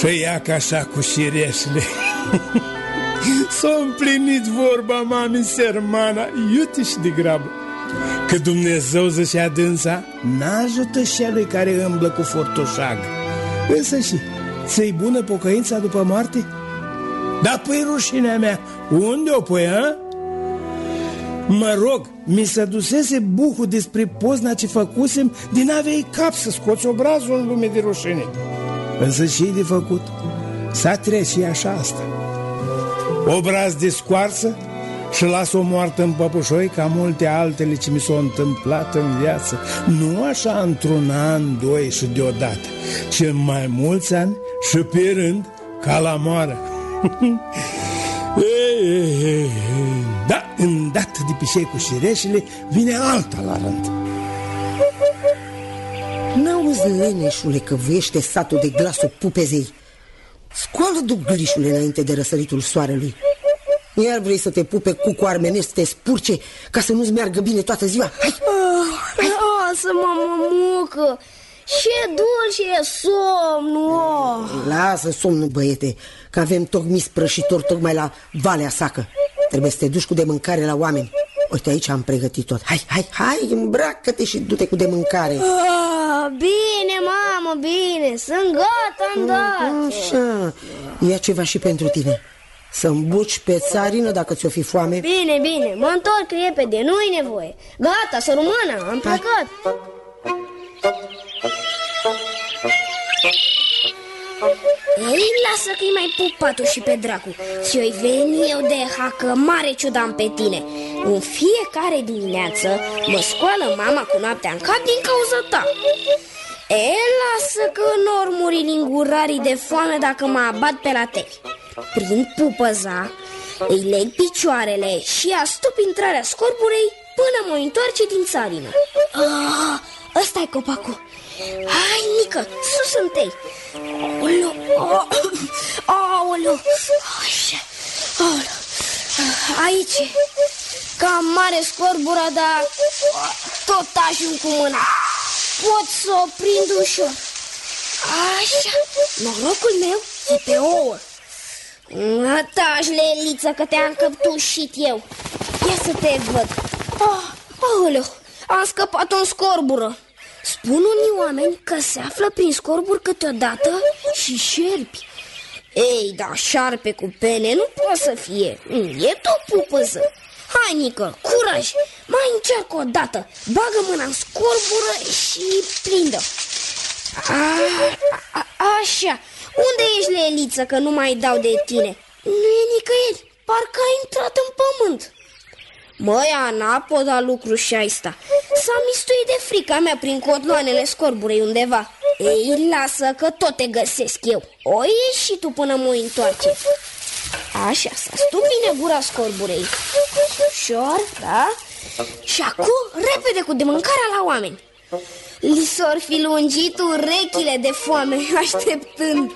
Și ia ca așa cu șireșle. S-a împlinit vorba mamei Sermana, iute și de grabă, că Dumnezeu, zicea dânsa, n-ajută celui care îmblă cu fortoșag. Însă și, ți-i bună pocăința după moarte? Dar păi rușinea mea, unde o pui, a? Mă rog, mi se dusese buhul despre pozna ce făcusem, din aveai cap să scoți obrazul în lume de rușine. Însă și de făcut, s-a trece și așa asta. Obraz de scoarsă și las-o moartă în păpușoi ca multe altele ce mi s-au întâmplat în viață. Nu așa într-un an, doi și deodată, ci în mai mulți ani și pe rând, ca la moară. Da, îndată de pișei cu șireșele vine alta la rând. N-auzi, leneșule, că vește satul de glasul pupezei. Scoală duglișule înainte de răsăritul soarelui. Iar vrei să te pupe cu armenesc, să te spurce, ca să nu-ți meargă bine toată ziua? Hai! Lasă-mă, mămucă! Ce dulce e somnul! Lasă somnul, băiete, că avem tocmai sprășitor tocmai la Valea Sacă. Trebuie să te duci cu de mâncare la oameni. Uite, aici am pregătit tot. Hai, îmbracă-te și du-te cu de mâncare. Bine, mamă, bine, sunt gata, îndată. Așa, ia ceva și pentru tine. Să îmbuci pe țarină dacă ți-o fi foame. Bine, mă întorc repede, nu-i nevoie. Gata, să rămână, am plecat. Ei, lasă că-i mai pup patul și pe dracu. Și-o-i veni eu de hacă mare ciudam pe tine. În fiecare dimineață mă scoală mama cu noaptea în cap din cauza ta. Lasă că n-or muri lingurarii de foame dacă mă abat pe la tei. Prind pupăza, îi leg picioarele și astup intrarea scorburei până mă întoarce din țarină. Ăsta-i copacul. Hai, Nică, sus întâi. Aoleu. Așa. Aici. Cam mare scorbura, dar tot ajung cu mâna. Pot să o prind ușor. Așa. Norocul meu e pe ouă. Taci, Leliță, că te-am căptușit eu. Ia să te văd. Aoleu, am scăpat-o în scorbură. Spun unii oameni că se află prin scorburi câteodată și șerpi. Ei, da, șarpe cu pene nu poate să fie. E tot pupăză. Hai, Nică, curaj, mai încearcă o dată. Bagă mâna în scorbură și prindă. Așa. Unde ești, Leliță, că nu mai dau de tine? Nu e nicăieri, parcă a intrat în pământ. Măi, Ana, pot da lucru și asta. S-a mistuit de frica mea prin cotloanele scorburei undeva. Ei, lasă că tot te găsesc eu. O ieși și tu până mă întoarce. Așa, să stup bine gura scorburei. Ușor, da? Și acum, repede cu de mâncarea la oameni. Li s-or fi lungit urechile de foame așteptând.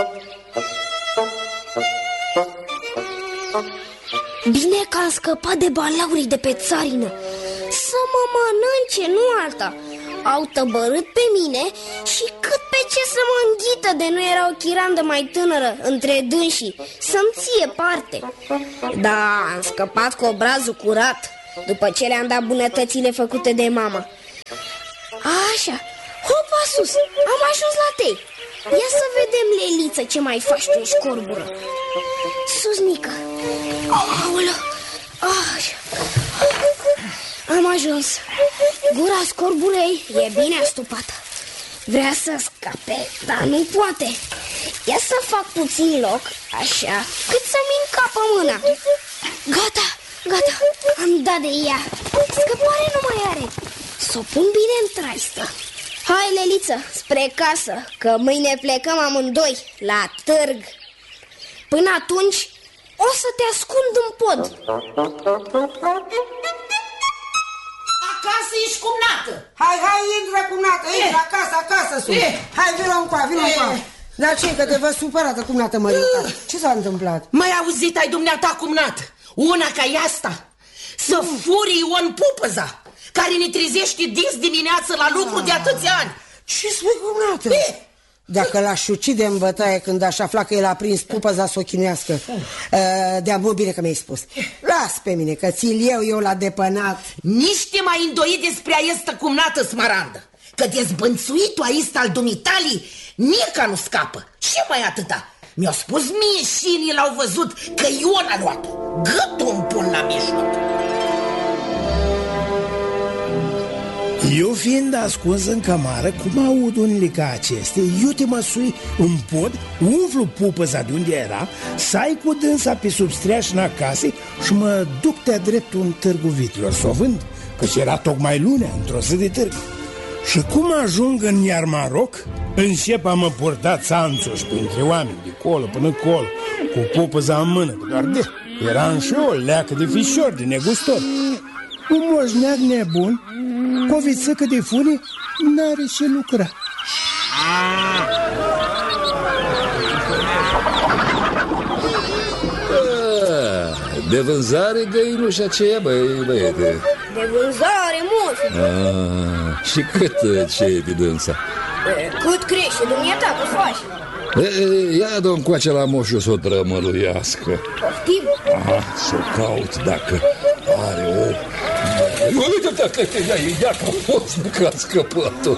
Bine că am scăpat de balaurii de pe țarină. Să mă mănânce, nu alta. Au tăbărât pe mine și cât pe ce să mă înghită de nu era o chirandă mai tânără între dânsii să-mi ție parte. Da, am scăpat cu obrazul curat după ce le-am dat bunătățile făcute de mama. Așa, hopa sus, am ajuns la tei. Ia să vedem, Leliță, ce mai faci tu în scorbură. Sus, Nică. Aoleu. Așa. Am ajuns. Gura scorburei e bine astupată. Vrea să scape, dar nu poate. Ia să fac puțin loc, așa, cât să-mi încapă mâna. Gata, am dat de ea. Scăpare nu mai are. S-o pun bine în traistă. Hai, Leliță, spre casă, că mâine plecăm amândoi la târg. Până atunci o să te ascund în pod. Acasă ești cumnată. Hai, intră cumnată, intră acasă sunt. Hai, vină încoa. Dar ce, că te văd supărată, cumnată Mărica? Ce s-a întâmplat? Mai auzit ai dumneata, cumnată? Una ca e asta, să furii Ion Pupăza, care ne trezește dis dimineață la lucru de atâția ani. Ce spui, cumnată? Dacă l-aș ucide în bătaie când aș afla că el a prins pupăza să o chinuiască. De-a bine că mi-ai spus. Las pe mine, că ți-l eu la depănat. Nici te mai îndoi despre aistă cumnată, Smarandă, că dezbănțuitul aistă al dumitalii nica nu scapă. Ce mai atâta? Mi-au spus mie și l-au văzut că Ion a luat-o. Gâtul îmi pun la mijloc. Eu fiind ascuns în cămară, cum aud unele ca acestea, eu te măsui în pod, umflu pupăza de unde era, sai cu dânsa pe sub streașina casei și mă duc de-a dreptul în târgul vitilor să o vând, căci era tocmai lunea, într-o zi de târg. Și cum ajung în Iarmaroc, încep a mă purta țanțoși printre oameni, de colo până colo, cu pupăza în mână, că doar de era și o leacă de fișor, de negustor. Un moșneag nebun, cu o vițăcă de funie, n-are ce lucra. De vânzare găinușa aceea, băiete? De vânzare, moșu. Și cât ce-i pe dânsa? Cât crește, dumneata, că faci? Ia dă-mi coace la moșu să o trămăluiască. Poftim? Să o caut dacă are o... Ia că poți buca scăpătul.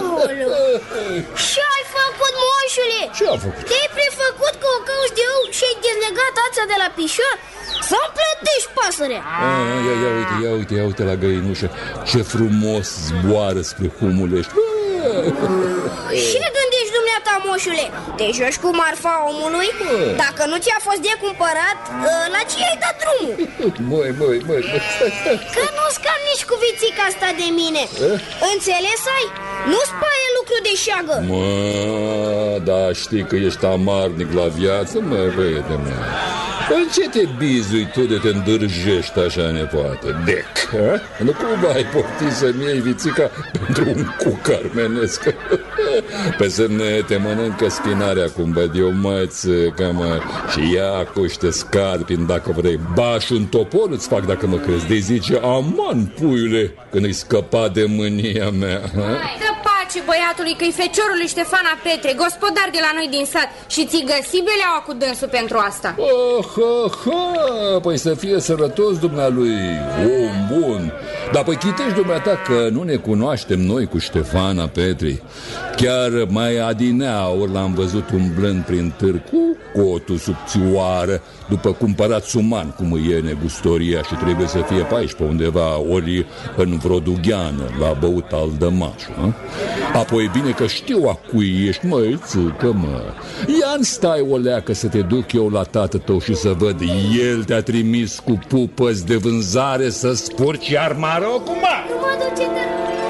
Ce-ai făcut, moșule? Ce-am făcut? Te-ai prefăcut că o cauți de ou și ai dezlegat ața de la pișor? Să-mi plătești pasărea. Ia uite la găinușă. Ce frumos zboară spre Humulești. Ce gândești, dumneata, moșule? Te joci cu marfa omului? Dacă nu ți-a fost de cumpărat, la ce ai dat drumul? Măi, stai. Că nu scam nici cu vițica asta de mine. Înțeles ai? Nu spaie lucru de șeagă. Da, știi că ești amarnic la viață, băiete, în ce te bizui tu de te îndârjești așa, nepoată? Dec, ha? Nu cumva ai poftit să-mi iei vițica pentru un cuc armenesc? Pe semne te mănâncă spinarea, cum văd eu, mățică, mă. Și ia cuște scarpin dacă vrei. Bași un topor îți fac dacă mă crezi. De zice, aman, puiule, când îi scăpa de mânia mea. Dă pace băiatului că-i feciorul lui Ștefana Petre, gospodar de la noi din sat. Și ți-i găsi beleaua cu dânsul pentru asta. Păi să fie sărătos dumnealui, om bun. Dar păi chitești dumneata că nu ne cunoaștem noi cu Ștefana Petri. Chiar mai adineauri l-am văzut umblând prin târg cu cotul subțioară, după cumpărat suman, cum e negustoria, și trebuie să fie pe aici, pe undeva, ori în vreo dugheană, la băut al dămașul. Apoi bine că știu a cui ești, măițucă, mă. Ia-n stai o leacă să te duc eu la tată tău și să văd, el te-a trimis cu pupăzi de vânzare să spurci Iarmarocul, mă! Nu mă duce de...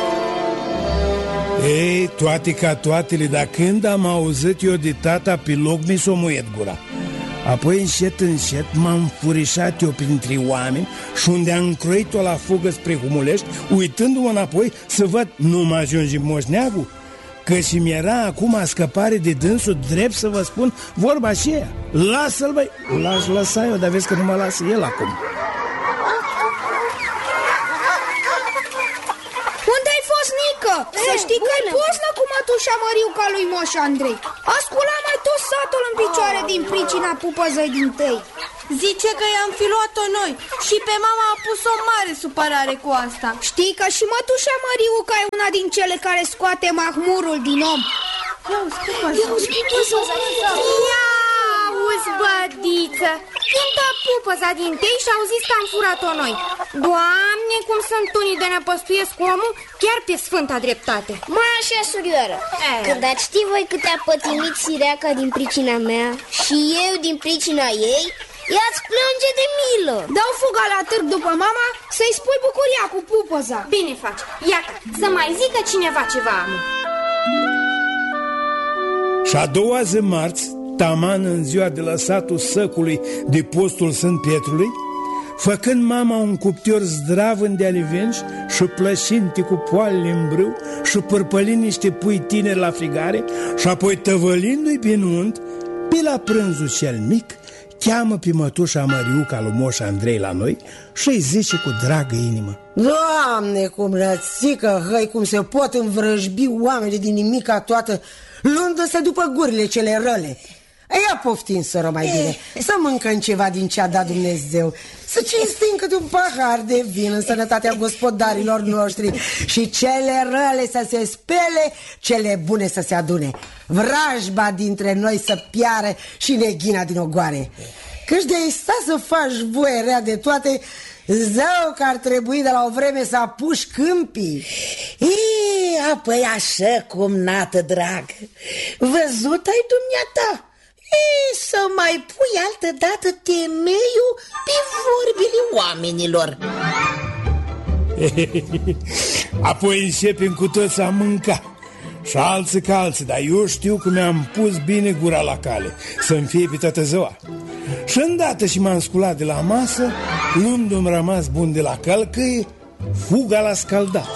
Ei, toate ca toatele, dar când am auzit eu de tata, pe loc mi s-o muiet gura. Apoi încet m-am furișat eu printre oameni și unde am croit-o la fugă spre Humulești, uitându-mă înapoi să văd, nu mă ajunge moșneagul, că și mi-era acum scăpare de dânsul, drept să vă spun vorba aceea. Lasă-l, băi, l-aș lăsa eu, dar vezi că nu mă lasă el acum. Unde ai fost, Nică? Să știi că-i poznă cu mătușa Măriuca lui Moș Andrei. A sculat mai tot satul în picioare din pricina pupăzăi din tăi. Zice că i-am fi luat-o noi și pe mama a pus o mare supărare cu asta. Știi că și mătușa Măriuca e una din cele care scoate mahmurul din om. Ia auzi, bădiță, când a pupăza din tei și au zis că am furat-o noi. Doamne, cum sunt unii de năpăstuiesc omul, chiar pe sfânta dreptate. Mai așa, surioară, când ați ști voi cât a pătimit sireaca din pricina mea și eu din pricina ei, ea-ți plânge de milă. Dau fuga la târg după mama să-i spui bucuria cu pupăza. Bine faci, iată, să mai zică cineva ceva, amu. Și a doua zi marți, taman în ziua de lăsatul săcului de postul Sfânt Pietrului, făcând mama un cuptor zdravân de alivenci și plășinte cu poalele în brâu și pârpălind niște pui tineri la frigare și apoi tăvălindu-i pe nunt, pe la prânzul cel mic, cheamă pe mătușa Măriuca lui Moș Andrei la noi și îi zice cu dragă inimă: Doamne, cum rățică, hăi, cum se pot învrăjbi oamenii din nimica toată luându-se după gurile cele răle. Ia poftim, soră, mai bine, să mâncăm ceva din ce a dat Dumnezeu, să cinstim câte un pahar de vin în sănătatea gospodarilor noștri și cele răle să se spele, cele bune să se adune, vrajba dintre noi să piară și neghina din ogoare. Căci de-ai sta să faci voie rea de toate, zău că ar trebui de la o vreme să apuci câmpii. Apoi așa cum, nată dragă, văzut ai dumneata? Să mai pui altădată temeiul pe vorbile oamenilor. Apoi începem cu toți a mânca, și alții ca alții, dar eu știu că mi-am pus bine gura la cale, să-mi fie pe toată ziua. Și îndată și m-am sculat de la masă, luându-mi rămas bun de la călcăie, fuga la scaldat.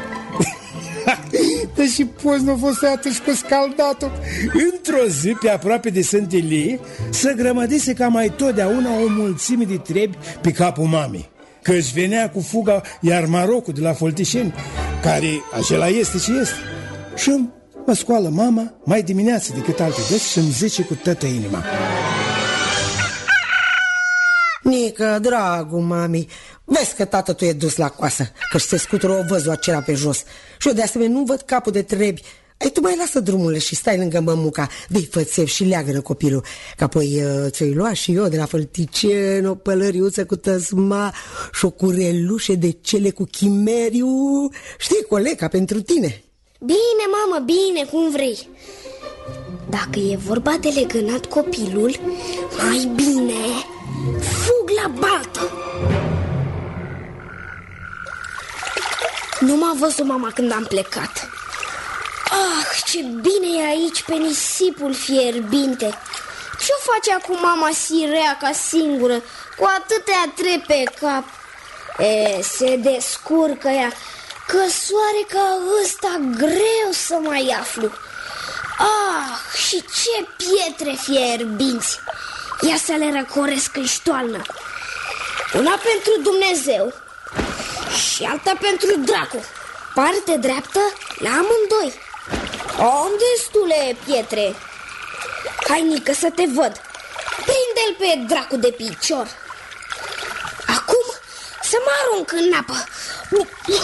Deși poți nu a fost atunci cu scaldatul. Într-o zi, pe aproape de Sântelie, să grămădise ca mai totdeauna o mulțime de trebi pe capul mamei, că își venea cu fuga iar Marocul de la Foltișeni, care acela este ce este. Și mă scoală mama mai dimineață decât alte dăți și îmi zice cu toată inima: Nică, dragul mami, vezi că tată tu e dus la coasă, că-și se scutură o văzul acela pe jos. Și eu de asemenea nu văd capul de trebi. Ai, tu mai lasă drumurile și stai lângă mămuca, dă-i fățev și leagă-nă copilul, că apoi ți-o-i lua și eu de la Fălticen o pălăriuță cu tăsma și o curelușe de cele cu chimeriu. Știi, colega, pentru tine. Bine, mamă, bine, cum vrei. Dacă e vorba de legănat copilul, mai bine fug la baltă. Nu m-a văzut mama când am plecat. Ah, ce bine e aici pe nisipul fierbinte. Ce-o face acum mama sirea ca singură, cu atâtea trepe pe cap? Se descurcă ea, că soare ca ăsta greu să mai aflu. Ah, și ce pietre fierbinți! Ia să le răcoresc în ștoalnă. Una pentru Dumnezeu și alta pentru dracu. Parte dreaptă la amândoi. Am destule pietre. Hai, Nică, să te văd. Prinde-l pe dracu de picior. Acum să mă arunc în apă.